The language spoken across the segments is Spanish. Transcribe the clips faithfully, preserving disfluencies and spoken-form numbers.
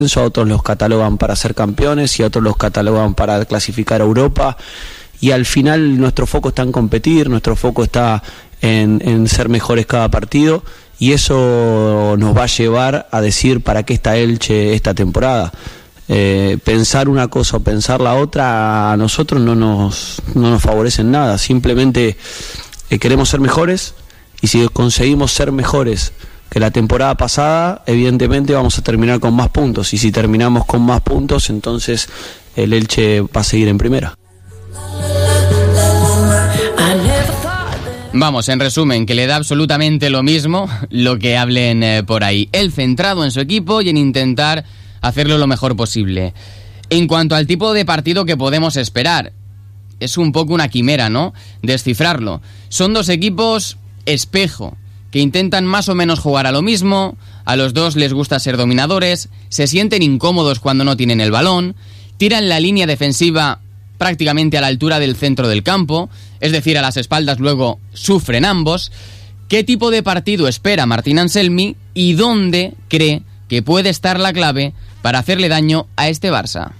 a otros los catalogan para ser campeones y a otros los catalogan para clasificar a Europa, y al final nuestro foco está en competir, nuestro foco está en, en ser mejores cada partido, y eso nos va a llevar a decir para qué está Elche esta temporada. Eh, pensar una cosa o pensar la otra a nosotros no nos, no nos favorece en nada, simplemente eh, queremos ser mejores, y si conseguimos ser mejores que la temporada pasada, evidentemente vamos a terminar con más puntos, y si terminamos con más puntos, entonces el Elche va a seguir en primera. Vamos, en resumen, que le da absolutamente lo mismo lo que hablen eh, por ahí. Él centrado en su equipo y en intentar hacerlo lo mejor posible. En cuanto al tipo de partido que podemos esperar, es un poco una quimera, ¿no?, descifrarlo. Son dos equipos espejo, que intentan más o menos jugar a lo mismo, a los dos les gusta ser dominadores, se sienten incómodos cuando no tienen el balón, tiran la línea defensiva prácticamente a la altura del centro del campo, es decir, a las espaldas luego sufren ambos. ¿Qué tipo de partido espera Martín Anselmi y dónde cree que puede estar la clave para hacerle daño a este Barça?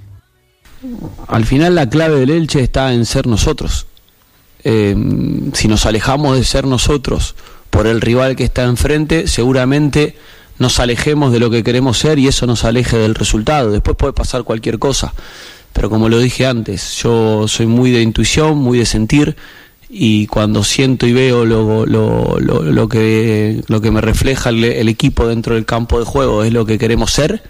Al final la clave del Elche está en ser nosotros. Eh, si nos alejamos de ser nosotros por el rival que está enfrente, seguramente nos alejemos de lo que queremos ser y eso nos aleje del resultado. Después puede pasar cualquier cosa, pero como lo dije antes, yo soy muy de intuición, muy de sentir, y cuando siento y veo lo, lo, lo, lo, que, lo que me refleja el, el equipo dentro del campo de juego es lo que queremos ser,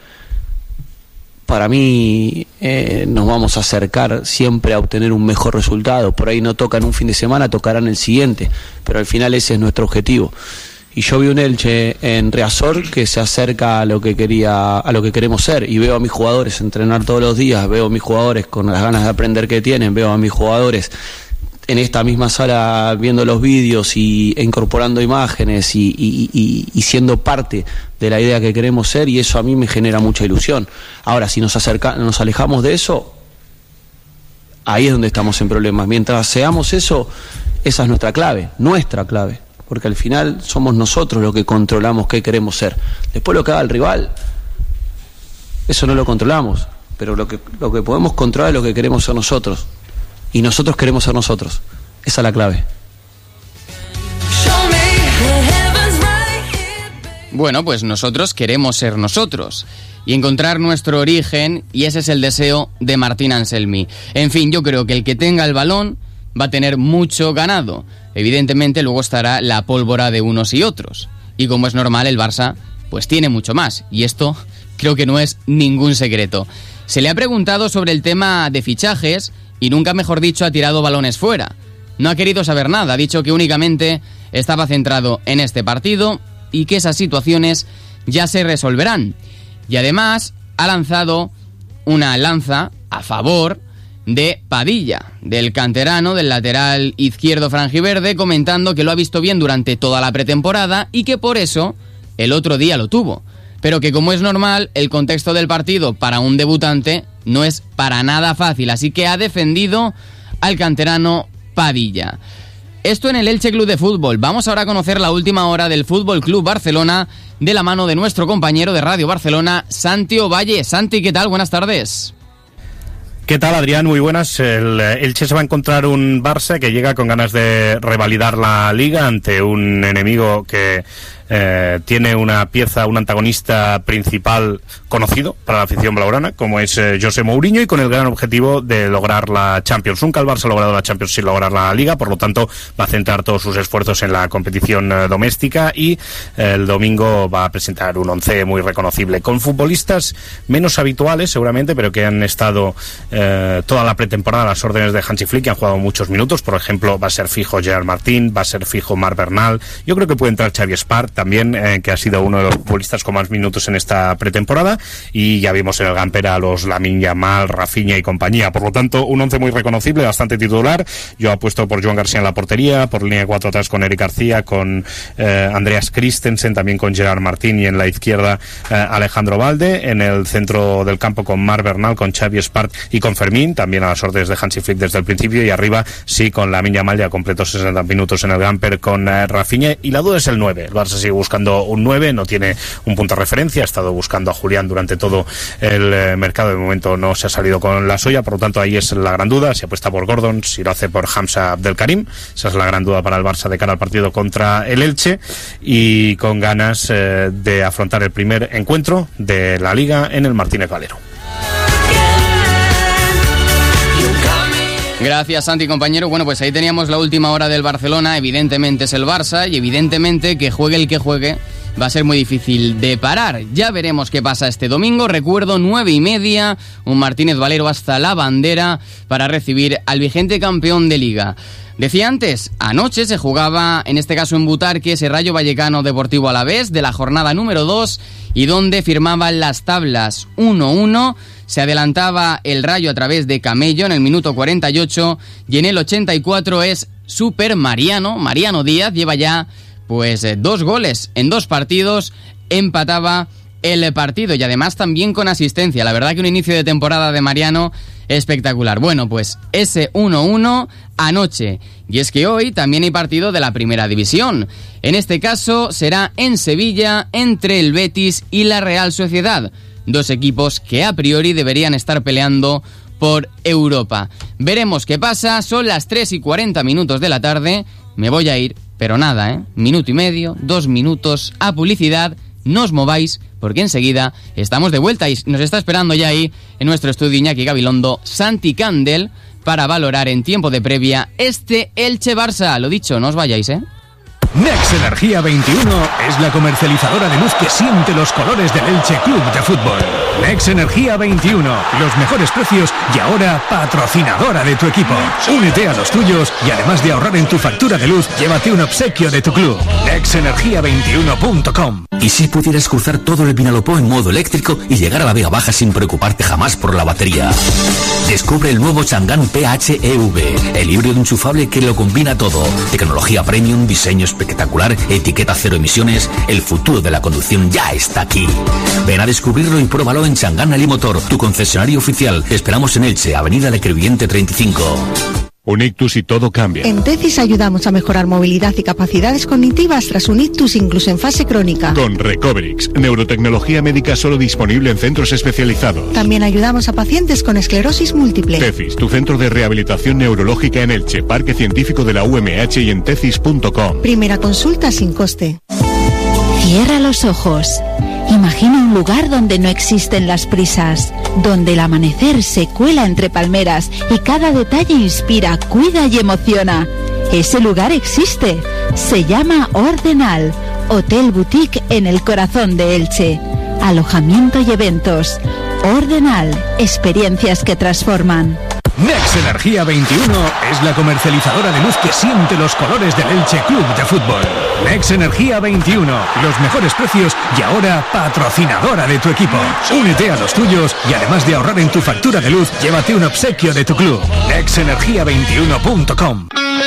para mí eh, nos vamos a acercar siempre a obtener un mejor resultado. Por ahí no tocan un fin de semana, tocarán el siguiente, pero al final ese es nuestro objetivo. Y yo vi un Elche en Riazor que se acerca a lo que quería, a lo que queremos ser, y veo a mis jugadores entrenar todos los días, veo a mis jugadores con las ganas de aprender que tienen, veo a mis jugadores en esta misma sala viendo los vídeos y e incorporando imágenes y, y, y, y siendo parte de la idea que queremos ser, y eso a mí me genera mucha ilusión. Ahora, si nos acerca, nos alejamos de eso, ahí es donde estamos en problemas. Mientras seamos eso, esa es nuestra clave, nuestra clave, porque al final somos nosotros los que controlamos qué queremos ser. Después lo que haga el rival, eso no lo controlamos, pero lo que, lo que podemos controlar es lo que queremos ser nosotros. Y nosotros queremos ser nosotros. Esa es la clave. Bueno, pues nosotros queremos ser nosotros y encontrar nuestro origen, y ese es el deseo de Martín Anselmi. En fin, yo creo que el que tenga el balón va a tener mucho ganado. Evidentemente luego estará la pólvora de unos y otros. Y como es normal, el Barça pues tiene mucho más. Y esto creo que no es ningún secreto. Se le ha preguntado sobre el tema de fichajes y nunca mejor dicho ha tirado balones fuera. No ha querido saber nada, ha dicho que únicamente estaba centrado en este partido y que esas situaciones ya se resolverán. Y además ha lanzado una lanza a favor de Padilla, del canterano, del lateral izquierdo franjiverde, comentando que lo ha visto bien durante toda la pretemporada y que por eso el otro día lo tuvo. Pero que, como es normal, el contexto del partido para un debutante no es para nada fácil, así que ha defendido al canterano Padilla. Esto en el Elche Club de Fútbol. Vamos ahora a conocer la última hora del Fútbol Club Barcelona de la mano de nuestro compañero de Radio Barcelona, Santi Ovalle. Santi, ¿qué tal? Buenas tardes. ¿Qué tal, Adrián? Muy buenas. El Elche se va a encontrar un Barça que llega con ganas de revalidar la Liga ante un enemigo que eh, tiene una pieza, un antagonista principal conocido para la afición blaugrana, como es eh, José Mourinho, y con el gran objetivo de lograr la Champions. Nunca el Barça ha logrado la Champions sin lograr la Liga, por lo tanto va a centrar todos sus esfuerzos en la competición eh, doméstica, y eh, el domingo va a presentar un once muy reconocible, con futbolistas menos habituales seguramente, pero que han estado eh, toda la pretemporada a las órdenes de Hansi Flick, que han jugado muchos minutos. Por ejemplo, va a ser fijo Gerard Martín, va a ser fijo Marc Bernal. Yo creo que puede entrar Xavi Espart también, eh, que ha sido uno de los futbolistas con más minutos en esta pretemporada, y ya vimos en el Gamper a los Lamine Yamal, Rafinha y compañía. Por lo tanto, un once muy reconocible, bastante titular. Yo apuesto por Joan García en la portería, por línea de cuatro atrás con Eric García, con eh, Andreas Christensen, también con Gerard Martín, y en la izquierda eh, Alejandro Valde, en el centro del campo con Marc Bernal, con Xavi Espart y con Fermín, también a las órdenes de Hansi Flick desde el principio, y arriba sí con Lamine Yamal, ya completó sesenta minutos en el Gamper con eh, Rafinha, y la duda es el nueve. El Barça sigue sigue buscando un nueve, no tiene un punto de referencia, ha estado buscando a Julián durante todo el eh, mercado, de momento no se ha salido con la suya, por lo tanto ahí es la gran duda, si apuesta por Gordon, si lo hace por Hamza Abdelkarim, esa es la gran duda para el Barça de cara al partido contra el Elche, y con ganas eh, de afrontar el primer encuentro de la Liga en el Martínez Valero. Gracias, Santi, compañero. Bueno, pues ahí teníamos la última hora del Barcelona. Evidentemente es el Barça y evidentemente que juegue el que juegue va a ser muy difícil de parar. Ya veremos qué pasa este domingo. Recuerdo, nueve y media, un Martínez Valero hasta la bandera para recibir al vigente campeón de Liga. Decía antes, anoche se jugaba, en este caso en Butarque, ese Rayo Vallecano Deportivo Alavés de la jornada número dos, y donde firmaban las tablas uno uno. Se adelantaba el Rayo a través de Camello en el minuto cuarenta y ocho, y en el ochenta y cuatro es Super Mariano, Mariano Díaz, lleva ya pues dos goles en dos partidos, empataba el partido y además también con asistencia. La verdad que un inicio de temporada de Mariano espectacular. Bueno, pues ese uno uno anoche. Y es que hoy también hay partido de la Primera División. En este caso será en Sevilla entre el Betis y la Real Sociedad. Dos equipos que a priori deberían estar peleando por Europa. Veremos qué pasa. Son las tres y cuarenta minutos de la tarde. Me voy a ir, pero nada, ¿eh? Minuto y medio, dos minutos a publicidad. No os mováis, porque enseguida estamos de vuelta y nos está esperando ya ahí en nuestro estudio Iñaki Gabilondo, Santi Candel, para valorar en tiempo de previa este Elche Barça. Lo dicho, no os vayáis, ¿eh? Nex Energía veintiuno es la comercializadora de luz que siente los colores del Elche Club de Fútbol. Nex Energía veintiuno, los mejores precios y ahora patrocinadora de tu equipo. Únete a los tuyos y además de ahorrar en tu factura de luz, llévate un obsequio de tu club. nex energía veintiuno punto com. ¿Y si pudieras cruzar todo el Vinalopó en modo eléctrico y llegar a la Vega Baja sin preocuparte jamás por la batería? Descubre el nuevo Chang'an P H E V, el híbrido enchufable que lo combina todo. Tecnología premium, diseño espectacular, etiqueta cero emisiones. El futuro de la conducción ya está aquí. Ven a descubrirlo y pruébalo en Chang'an Alimotor, tu concesionario oficial. Te esperamos en Elche, Avenida de Crevillente treinta y cinco. Un ictus y todo cambia. En Tecis ayudamos a mejorar movilidad y capacidades cognitivas tras un ictus incluso en fase crónica. Con Recoverix, neurotecnología médica solo disponible en centros especializados. También ayudamos a pacientes con esclerosis múltiple. Tecis, tu centro de rehabilitación neurológica en Elche, Parque Científico de la U M H y en tecis punto com. Primera consulta sin coste. Cierra los ojos. Imagina un lugar donde no existen las prisas, donde el amanecer se cuela entre palmeras y cada detalle inspira, cuida y emociona. Ese lugar existe. Se llama Ordenal, Hotel Boutique en el corazón de Elche. Alojamiento y eventos. Ordenal, experiencias que transforman. Nex Energía veintiuno es la comercializadora de luz que siente los colores del Elche Club de Fútbol. Nex Energía veintiuno, los mejores precios y ahora patrocinadora de tu equipo. Únete a los tuyos y además de ahorrar en tu factura de luz, llévate un obsequio de tu club. nex energía veintiuno punto com.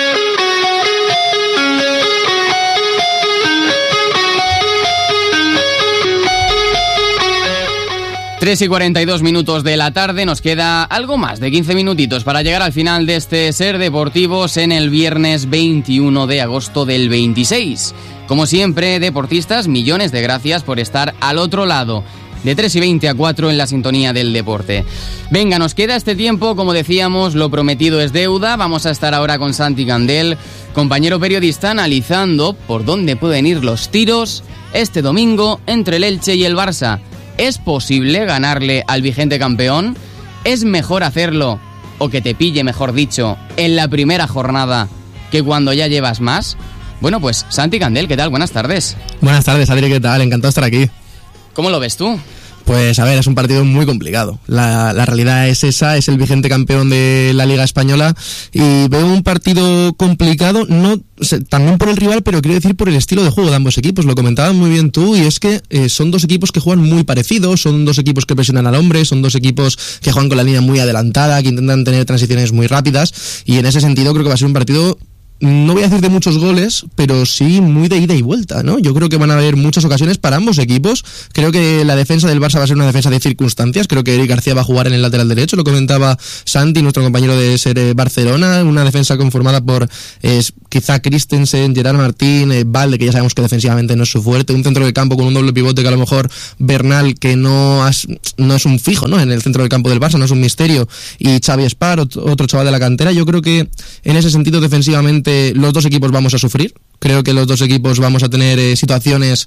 tres y cuarenta y dos minutos de la tarde, nos queda algo más de quince minutitos para llegar al final de este Ser Deportivos en el viernes veintiuno de agosto del veintiséis. Como siempre, deportistas, millones de gracias por estar al otro lado, de tres y veinte a cuatro en la sintonía del deporte. Venga, nos queda este tiempo, como decíamos, lo prometido es deuda. Vamos a estar ahora con Santi Candel, compañero periodista, analizando por dónde pueden ir los tiros este domingo entre el Elche y el Barça. ¿Es posible ganarle al vigente campeón? ¿Es mejor hacerlo, o que te pille, mejor dicho, en la primera jornada que cuando ya llevas más? Bueno, pues Santi Candel, ¿qué tal? Buenas tardes. Buenas tardes, Adri, ¿qué tal? Encantado de estar aquí. ¿Cómo lo ves tú? Pues a ver, es un partido muy complicado. La, la realidad es esa, es el vigente campeón de la Liga Española y veo un partido complicado, no también por el rival, pero quiero decir por el estilo de juego de ambos equipos. Lo comentabas muy bien tú, y es que eh, son dos equipos que juegan muy parecidos, son dos equipos que presionan al hombre, son dos equipos que juegan con la línea muy adelantada, que intentan tener transiciones muy rápidas, y en ese sentido creo que va a ser un partido no voy a decir de muchos goles, pero sí muy de ida y vuelta, ¿no? Yo creo que van a haber muchas ocasiones para ambos equipos. Creo que la defensa del Barça va a ser una defensa de circunstancias. Creo que Eric García va a jugar en el lateral derecho, lo comentaba Santi, nuestro compañero de Ser eh, Barcelona, una defensa conformada por eh, quizá Christensen, Gerard Martín, eh, Valde, que ya sabemos que defensivamente no es su fuerte, un centro del campo con un doble pivote que a lo mejor Bernal, que no, has, no es un fijo, ¿no? En el centro del campo del Barça, no es un misterio, y Xavi Espar, otro chaval de la cantera. Yo creo que en ese sentido defensivamente los dos equipos vamos a sufrir. Creo que los dos equipos vamos a tener eh, situaciones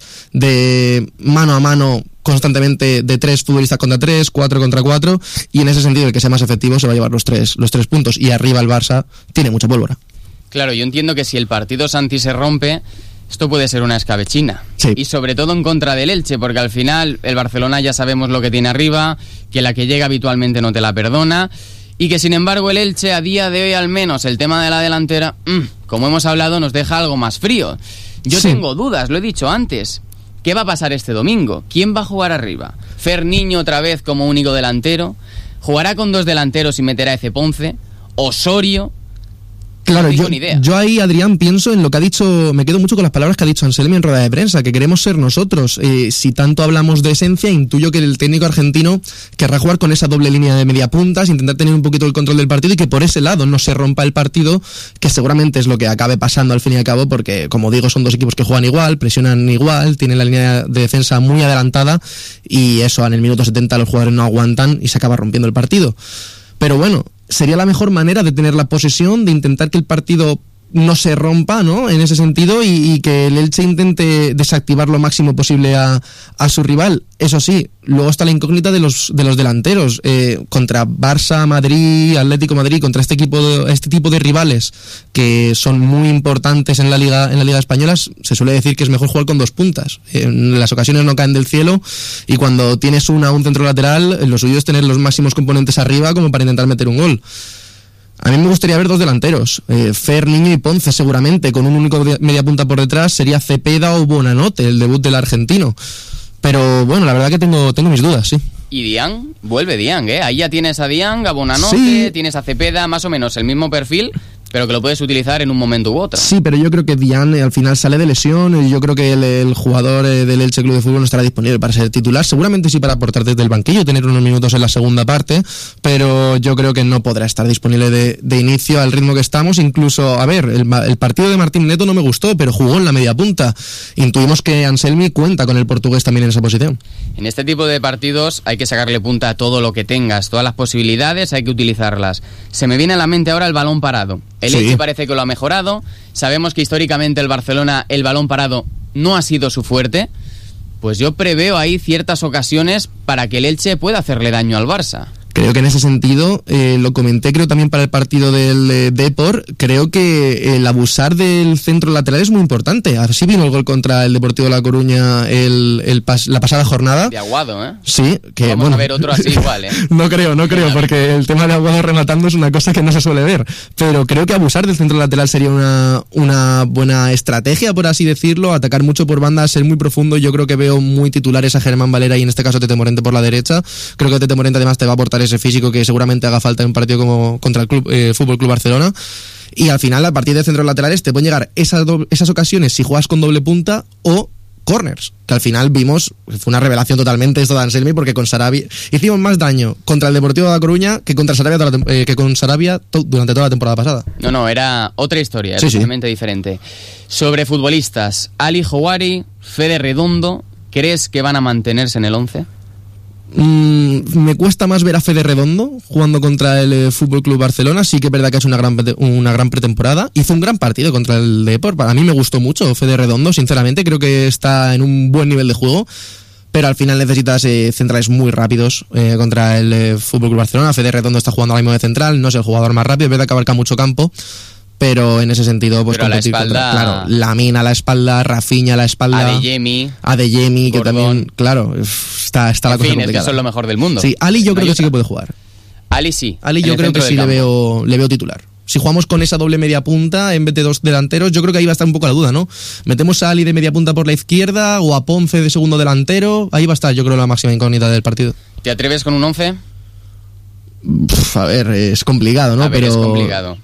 de mano a mano constantemente, de tres futbolistas contra tres, cuatro contra cuatro, y en ese sentido el que sea más efectivo se va a llevar los tres, los tres puntos, y arriba el Barça tiene mucha pólvora. Claro, yo entiendo que si el partido Santi se rompe, esto puede ser una escabechina. Sí. Y sobre todo en contra del Elche, porque al final el Barcelona ya sabemos lo que tiene arriba, que la que llega habitualmente no te la perdona, y que sin embargo el Elche a día de hoy al menos el tema de la delantera, mmm, como hemos hablado, nos deja algo más frío. Yo sí. tengo dudas, lo he dicho antes. ¿Qué va a pasar este domingo? ¿Quién va a jugar arriba? ¿Fer Niño otra vez como único delantero? ¿Jugará con dos delanteros y meterá a Eze Ponce? ¿Osorio? Claro, no tengo yo, ni idea. yo ahí, Adrián, pienso en lo que ha dicho, me quedo mucho con las palabras que ha dicho Anselmi en rueda de prensa, que queremos ser nosotros. Eh, si tanto hablamos de esencia, intuyo que el técnico argentino querrá jugar con esa doble línea de media puntas, intentar tener un poquito el control del partido y que por ese lado no se rompa el partido, que seguramente es lo que acabe pasando al fin y al cabo, porque como digo, son dos equipos que juegan igual, presionan igual, tienen la línea de defensa muy adelantada y eso en el minuto setenta los jugadores no aguantan y se acaba rompiendo el partido. Pero bueno, sería la mejor manera de tener la posesión, de intentar que el partido no se rompa, ¿no? En ese sentido, y, y que el Elche intente desactivar lo máximo posible a, a su rival. Eso sí, luego está la incógnita de los de los delanteros. Eh, contra Barça, Madrid, Atlético Madrid, contra este equipo de, este tipo de rivales que son muy importantes en la liga en la liga española, se suele decir que es mejor jugar con dos puntas. En las ocasiones no caen del cielo y cuando tienes una un centro lateral, lo suyo es tener los máximos componentes arriba como para intentar meter un gol. A mí me gustaría ver dos delanteros, eh, Fer, Niño y Ponce seguramente, con un único de, media punta por detrás sería Cepeda o Buonanotte, el debut del argentino. Pero bueno, la verdad que tengo tengo mis dudas, sí. Y Diang, vuelve Diang, ¿eh? Ahí ya tienes a Diang, a Buonanotte, sí. Tienes a Cepeda, más o menos el mismo perfil, pero que lo puedes utilizar en un momento u otro. Sí, pero yo creo que Diang eh, al final sale de lesión y yo creo que el, el jugador eh, del Elche Club de Fútbol no estará disponible para ser titular, seguramente sí para aportar desde el banquillo, tener unos minutos en la segunda parte, pero yo creo que no podrá estar disponible de, de inicio al ritmo que estamos. Incluso, a ver, el, el partido de Martín Neto no me gustó, pero jugó en la media punta. Intuimos que Anselmi cuenta con el portugués también en esa posición. En este tipo de partidos hay que sacarle punta a todo lo que tengas, todas las posibilidades hay que utilizarlas. Se me viene a la mente ahora el balón parado. El Elche sí. parece que lo ha mejorado. Sabemos que históricamente el Barcelona, el balón parado no ha sido su fuerte. Pues yo preveo ahí ciertas ocasiones para que el Elche pueda hacerle daño al Barça. Creo que en ese sentido, eh, lo comenté creo también para el partido del eh, Depor, creo que el abusar del centro lateral es muy importante. Así vino el gol contra el Deportivo de La Coruña el, el pas, la pasada jornada. De Aguado, ¿eh? Sí. Que, Vamos bueno, a ver otro así igual, ¿eh? No creo, no creo, porque el tema de Aguado rematando es una cosa que no se suele ver. Pero creo que abusar del centro lateral sería una, una buena estrategia, por así decirlo. Atacar mucho por banda, ser muy profundo. Yo creo que veo muy titulares a Germán Valera y en este caso Tete Morente por la derecha. Creo que Tete Morente además te va a aportar ese físico que seguramente haga falta en un partido como contra el club eh, Fútbol Club Barcelona. Y al final, a partir de centros laterales te pueden llegar esas, do- esas ocasiones si juegas con doble punta o corners, que al final vimos, fue una revelación totalmente esto de Anselmi, porque con Sarabia hicimos más daño contra el Deportivo de La Coruña que contra Sarabia toda la, eh, que con Sarabia to- durante toda la temporada pasada. No, no, era otra historia, sí, totalmente sí. diferente. Sobre futbolistas, Ali Houari, Fede Redondo, ¿crees que van a mantenerse en el once? Mm, me cuesta más ver a Fede Redondo jugando contra el eh, Fútbol Club Barcelona. Sí que es verdad que ha hecho una gran, una gran pretemporada. Hizo un gran partido contra el Depor. Para mí me gustó mucho Fede Redondo, sinceramente. Creo que está en un buen nivel de juego. Pero al final necesitas eh, centrales muy rápidos eh, contra el eh, Fútbol Club Barcelona. Fede Redondo está jugando ahora mismo de central. No es el jugador más rápido. Es verdad que abarca mucho campo. Pero en ese sentido, pues pero a la espalda, contra, claro, Lamine a la espalda, Rafinha a la espalda, Adeyemi, Adeyemi que también, claro, está, está en la cosa fin, complicada. es que eso es lo mejor del mundo. Sí, Ali yo no creo que otra. sí que puede jugar. Ali sí. Ali yo creo que sí le veo, le veo titular. Si jugamos con esa doble media punta en vez de dos delanteros, yo creo que ahí va a estar un poco la duda, ¿no? Metemos a Ali de media punta por la izquierda o a Ponce de segundo delantero, ahí va a estar, yo creo, la máxima incógnita del partido. ¿Te atreves con un once? Pff, a ver, es complicado, ¿no? A ver, pero es complicado.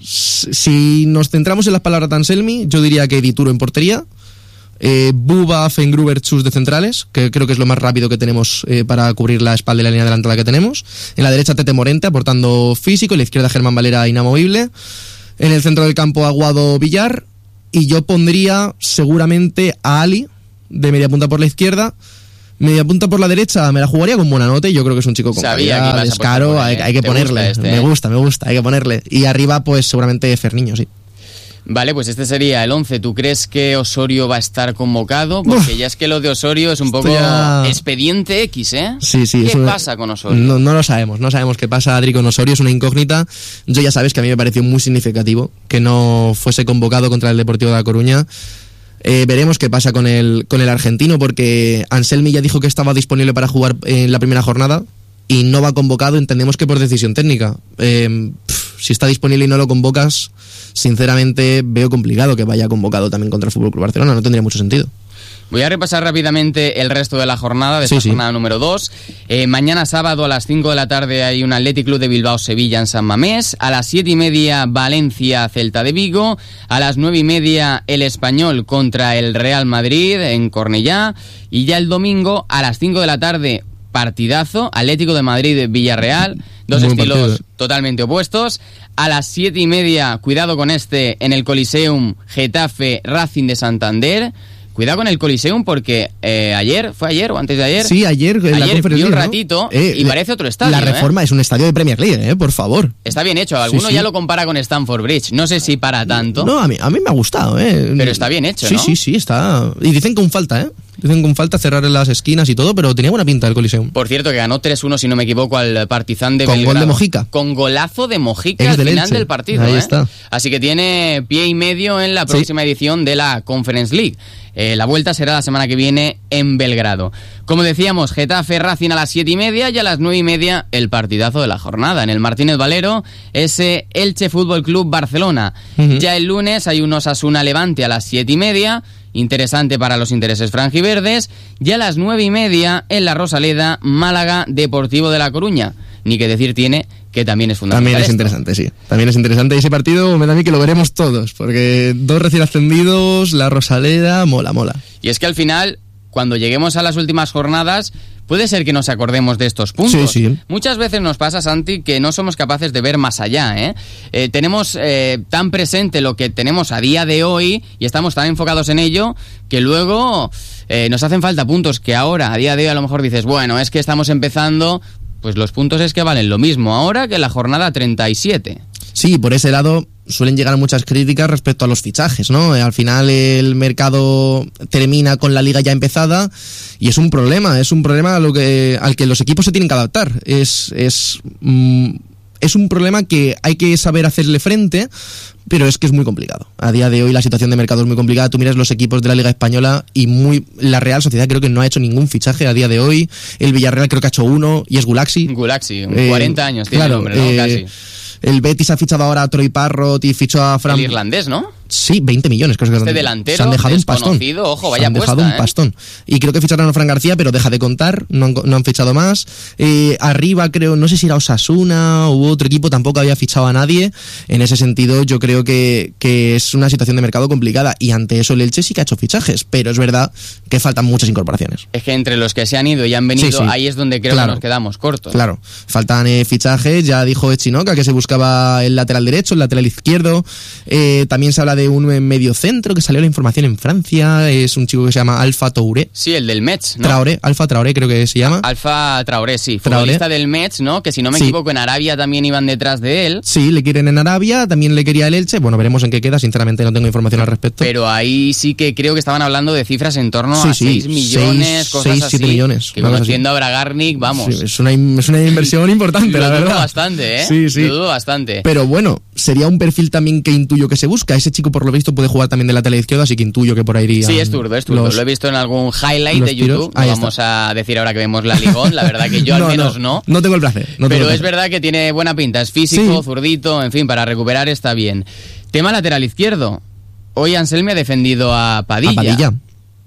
Si nos centramos en las palabras de Anselmi, yo diría que Dituro en portería, eh, Buba, Fengruber, Chus de centrales, que creo que es lo más rápido que tenemos eh, para cubrir la espalda y la línea delantal que tenemos. En la derecha Tete Morente aportando físico, en la izquierda Germán Valera inamovible. En el centro del campo Aguado, Villar, y yo pondría seguramente a Ali de media punta por la izquierda. Media punta por la derecha me la jugaría con Buonanotte. Yo creo que es un chico con calidad, descaro, hay, hay que ponerle. Este, me gusta, me gusta, hay que ponerle. Y arriba, pues seguramente Ferniño, sí. Vale, pues este sería el once. ¿Tú crees que Osorio va a estar convocado? Porque Uf, ya es que lo de Osorio es un poco ya... expediente X, ¿eh? Sí, sí. ¿Qué eso... pasa con Osorio? No, no lo sabemos, no sabemos qué pasa, Adri, con Osorio, es una incógnita. Yo ya sabes que a mí me pareció muy significativo que no fuese convocado contra el Deportivo de La Coruña. Eh, veremos qué pasa con el, con el argentino, porque Anselmi ya dijo que estaba disponible para jugar en la primera jornada y no va convocado, entendemos que por decisión técnica. Eh, pff, si está disponible y no lo convocas, sinceramente veo complicado que vaya convocado también contra el F C Barcelona, no tendría mucho sentido. Voy a repasar rápidamente el resto de la jornada, de esta sí, jornada sí. número dos. Eh, mañana sábado a las cinco de la tarde hay un Athletic Club de Bilbao-Sevilla en San Mamés. A las siete y media Valencia-Celta de Vigo. A las nueve y media el Español contra el Real Madrid en Cornellá. Y ya el domingo a las cinco de la tarde, partidazo, Atlético de Madrid-Villarreal. Dos Muy estilos partido. totalmente opuestos. A las siete y media, cuidado con este, en el Coliseum, Getafe-Racing de Santander. Cuidado con el Coliseum porque eh, ayer, ¿fue ayer o antes de ayer? Sí, ayer. En ayer la vi un ¿no? ratito eh, y parece otro estadio. La reforma ¿eh? es un estadio de Premier League, ¿eh? Por favor. Está bien hecho. Alguno sí, sí. ya lo compara con Stamford Bridge. No sé si para tanto. No, a mí, a mí me ha gustado, ¿eh? Pero está bien hecho, sí, ¿no? Sí, sí, sí, está. Y dicen con falta, ¿eh? Dicen con falta cerrar las esquinas y todo, pero tenía buena pinta el Coliseum. Por cierto, que ganó tres uno, si no me equivoco, al Partizan de Con Belgrado. gol de Mojica. Con golazo de Mojica al final Elche. del partido. Ahí ¿eh? está. Así que tiene pie y medio en la próxima sí. edición de la Conference League. Eh, la vuelta será la semana que viene en Belgrado. Como decíamos, Getafe Racing a las siete y media y a las nueve y media el partidazo de la jornada. En el Martínez Valero, ese Elche Fútbol Club Barcelona. Uh-huh. Ya el lunes hay un Osasuna Levante a las siete y media. Interesante para los intereses franjiverdes. Y a las nueve y media en la Rosaleda, Málaga Deportivo de La Coruña. Ni que decir tiene que también es fundamental. También es esto. interesante, sí. También es interesante. Ese partido me da a mí que lo veremos todos, porque dos recién ascendidos, la Rosaleda, mola, mola. Y es que al final, cuando lleguemos a las últimas jornadas, puede ser que nos acordemos de estos puntos. Sí, sí. Muchas veces nos pasa, Santi, que no somos capaces de ver más allá, ¿eh? Eh, tenemos eh, tan presente lo que tenemos a día de hoy y estamos tan enfocados en ello que luego eh, nos hacen falta puntos que ahora, a día de hoy, a lo mejor dices, bueno, es que estamos empezando. Pues los puntos es que valen lo mismo ahora que en la jornada treinta y siete. Sí, por ese lado suelen llegar muchas críticas respecto a los fichajes, ¿no? Al final el mercado termina con la liga ya empezada y es un problema, es un problema a lo que, al que los equipos se tienen que adaptar. Es, es, mm, es un problema que hay que saber hacerle frente, pero es que es muy complicado. A día de hoy la situación de mercado es muy complicada. Tú miras los equipos de la Liga Española y muy la Real Sociedad creo que no ha hecho ningún fichaje a día de hoy. El Villarreal creo que ha hecho uno y es Gulaxi. Gulaxi, eh, cuarenta años tiene claro, el nombre, ¿no? Eh, Casi. El Betis ha fichado ahora a Troy Parrott y fichó a Fran... El irlandés, ¿no? Sí, veinte millones. Creo que este delantero se han dejado un pastón. Ojo, vaya se han dejado puesta, un ¿eh? pastón. Y creo que ficharon a Fran García, pero deja de contar, no han, no han fichado más. Eh, arriba creo, no sé si era Osasuna u otro equipo, tampoco había fichado a nadie. En ese sentido yo creo que, que es una situación de mercado complicada y ante eso el Elche sí que ha hecho fichajes, pero es verdad que faltan muchas incorporaciones. Es que entre los que se han ido y han venido, sí, sí. ahí es donde creo claro. que nos quedamos cortos. Claro, faltan eh, fichajes, ya dijo Echinoca que se buscaba el lateral derecho, el lateral izquierdo, eh, también se habla de un medio centro que salió la información en Francia, es un chico que se llama Alpha Touré. Sí, el del Metz, ¿no? Traoré, Alpha Traoré creo que se llama. Alpha Traoré, sí, Traoré. futbolista del Metz, ¿no? Que si no me sí. equivoco en Arabia también iban detrás de él. Sí, le quieren en Arabia, también le quería el Elche, bueno, veremos en qué queda, sinceramente no tengo información al respecto. Pero ahí sí que creo que estaban hablando de cifras en torno sí, a sí, seis millones, seis, cosas seis, así. siete millones. Que conociendo a Bragarnik, vamos. Sí, es, una, es una inversión importante, la verdad. Lo dudo bastante, ¿eh? Sí, sí. Lo dudo bastante. Pero bueno, sería un perfil también que intuyo que se busca. Ese chico, por lo visto, puede jugar también de lateral izquierdo, así que intuyo que por ahí iría. Sí, es zurdo, es zurdo. Los, lo he visto en algún highlight de YouTube. No vamos está. a decir ahora que vemos la Ligón, la verdad que yo no, al menos no. No, no tengo el placer. No pero tengo el es placer. verdad que tiene buena pinta. Es físico, sí. zurdito, en fin, para recuperar está bien. Tema lateral izquierdo. Hoy Anselmi ha defendido a Padilla. A Padilla.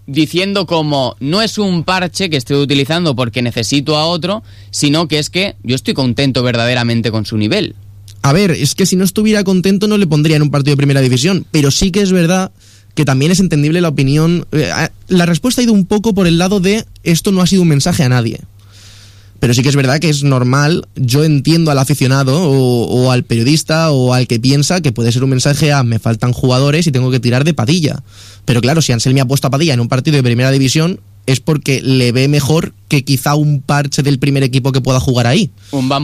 diciendo como no es un parche que estoy utilizando porque necesito a otro, sino que es que yo estoy contento verdaderamente con su nivel. A ver, es que si no estuviera contento no le pondría en un partido de primera división, pero sí que es verdad que también es entendible la opinión. La respuesta ha ido un poco por el lado de esto no ha sido un mensaje a nadie. Pero sí que es verdad que es normal, yo entiendo al aficionado o, o al periodista o al que piensa que puede ser un mensaje a me faltan jugadores y tengo que tirar de Padilla. Pero claro, si Anselmi ha puesto a Padilla en un partido de primera división es porque le ve mejor que quizá un parche del primer equipo que pueda jugar ahí. Un